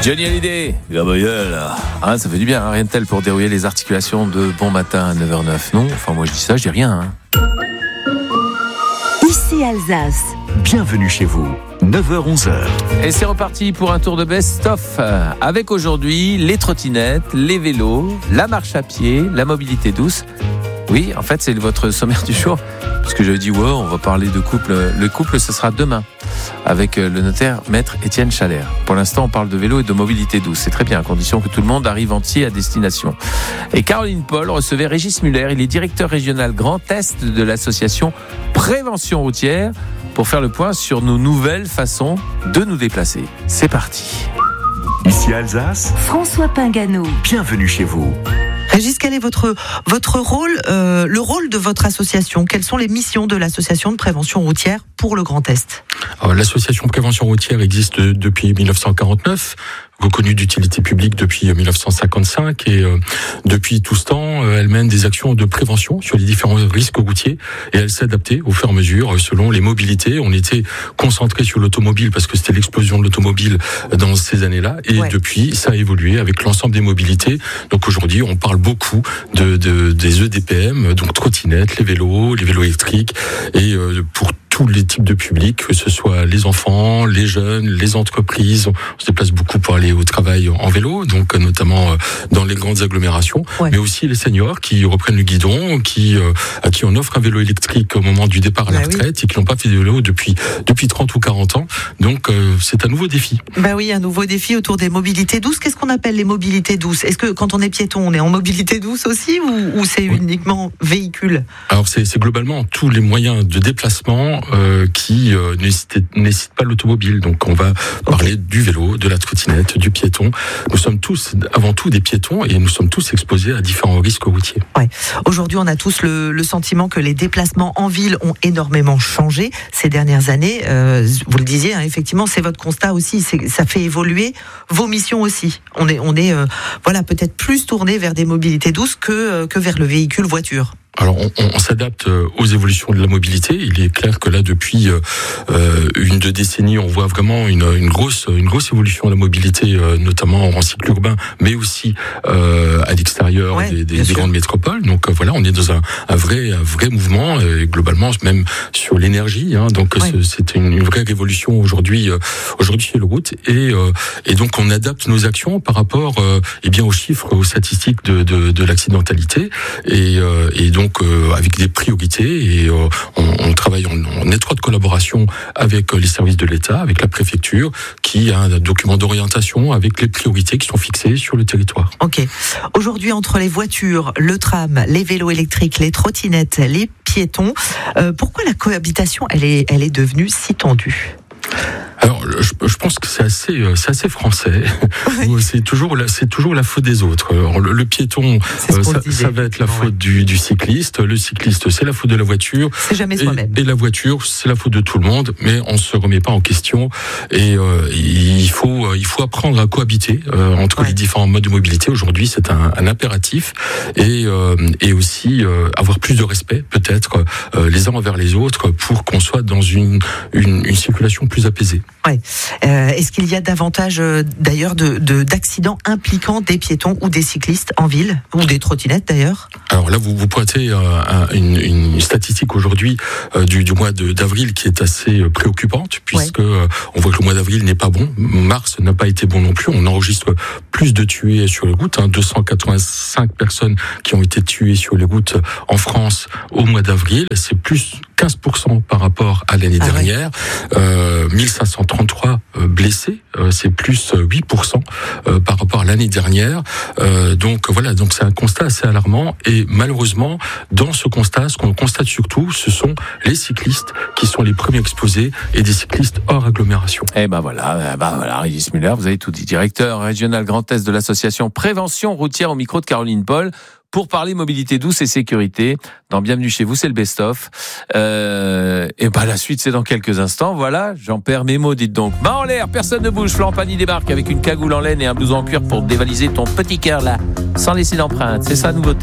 Johnny Hallyday, Gabriel, ça fait du bien, rien de tel pour dérouiller les articulations de Bon Matin à 9h09. Non, enfin moi je dis ça, je dis rien. Ici Alsace. Bienvenue chez vous, 9h-11h. Et c'est reparti pour un tour de best-of avec aujourd'hui les trottinettes, les vélos, la marche à pied, la mobilité douce. Oui, en fait c'est votre sommaire du jour, parce que je dis on va parler de couple. Le couple ce sera demain avec le notaire maître Étienne Chalère. Pour l'instant on parle de vélo et de mobilité douce, c'est très bien à condition que tout le monde arrive entier à destination. Et Caroline Paul recevait Régis Muller, il est directeur régional Grand Est de l'association Prévention Routière, pour faire le point sur nos nouvelles façons de nous déplacer. C'est parti. Ici Alsace, François Pingano. bienvenue chez vous. Régis, quel est votre rôle, le rôle de votre association? Quelles sont les missions de l'association de prévention routière pour le Grand Est? Alors, l'association Prévention Routière existe depuis 1949, reconnue d'utilité publique depuis 1955 et depuis tout ce temps, elle mène des actions de prévention sur les différents risques routiers et elle s'est adaptée au fur et à mesure selon les mobilités. On était concentré sur l'automobile parce que c'était l'explosion de l'automobile dans ces années-là et depuis ça a évolué avec l'ensemble des mobilités. Donc aujourd'hui, on parle beaucoup des EDPM, donc trottinettes, les vélos électriques et pour tous les types de publics, que ce soit les enfants, les jeunes, les entreprises. On se déplace beaucoup pour aller au travail en vélo, donc notamment dans les grandes agglomérations, mais aussi les seniors qui reprennent le guidon, à qui on offre un vélo électrique au moment du départ à la retraite et qui n'ont pas fait de vélo depuis 30 ou 40 ans. Donc c'est un nouveau défi. Un nouveau défi autour des mobilités douces. Qu'est-ce qu'on appelle les mobilités douces? Est-ce que quand on est piéton, on est en mobilité douce aussi ou c'est uniquement véhicule? Alors c'est globalement tous les moyens de déplacement qui nécessitent pas l'automobile. Donc on va parler du vélo, de la trottinette, du piéton. Nous sommes tous avant tout des piétons et nous sommes tous exposés à différents risques routiers. Aujourd'hui, on a tous le sentiment que les déplacements en ville ont énormément changé ces dernières années. Vous le disiez, effectivement, c'est votre constat aussi. Ça fait évoluer vos missions aussi. On est peut-être plus tourné vers des mobilités douces que vers le véhicule voiture. Alors on s'adapte aux évolutions de la mobilité. Il est clair que là depuis 1-2 décennies, on voit vraiment une grosse évolution de la mobilité, notamment en cycle urbain, mais aussi à l'extérieur des grandes métropoles. Donc on est dans un vrai mouvement, et globalement même sur l'énergie. Donc c'est une vraie révolution aujourd'hui sur les routes et donc on adapte nos actions par rapport aux chiffres, aux statistiques de l'accidentalité et donc avec des priorités et on travaille en étroite collaboration avec les services de l'État, avec la préfecture qui a un document d'orientation avec les priorités qui sont fixées sur le territoire. Aujourd'hui, entre les voitures, le tram, les vélos électriques, les trottinettes, les piétons, pourquoi la cohabitation elle est devenue si tendue? Alors, je pense que c'est assez français. C'est toujours la faute des autres. Alors, le piéton, ça va être la faute du cycliste. Le cycliste, c'est la faute de la voiture. C'est jamais soi-même. Et la voiture, c'est la faute de tout le monde. Mais on se remet pas en question. Et il faut apprendre à cohabiter entre les différents modes de mobilité. Aujourd'hui, c'est un impératif. Et aussi avoir plus de respect, peut-être les uns envers les autres, pour qu'on soit dans une circulation plus apaisée. Est-ce qu'il y a davantage d'ailleurs d'accidents impliquant des piétons ou des cyclistes en ville ou des trottinettes d'ailleurs? Alors là vous pointez une statistique aujourd'hui du mois d'avril qui est assez préoccupante puisque on voit que le mois d'avril n'est pas bon, mars n'a pas été bon non plus, on enregistre plus de tués sur les routes, 285 personnes qui ont été tuées sur les routes en France au mois d'avril, c'est plus 15% par rapport à l'année dernière, 1533 blessés, c'est plus 8% par rapport à l'année dernière. Donc c'est un constat assez alarmant et malheureusement dans ce constat, ce qu'on constate surtout, ce sont les cyclistes qui sont les premiers exposés et des cyclistes hors agglomération. Voilà, Régis Muller, vous avez tout dit, directeur régional Grand Est de l'association Prévention Routière au micro de Caroline Paul. Pour parler mobilité douce et sécurité, dans Bienvenue chez vous, c'est le best-of. La suite, c'est dans quelques instants. Voilà, j'en perds mes mots, dites donc. Main en l'air, personne ne bouge. Florent Pagny débarque avec une cagoule en laine et un blouson en cuir pour dévaliser ton petit cœur là, sans laisser d'empreinte. C'est sa nouveauté.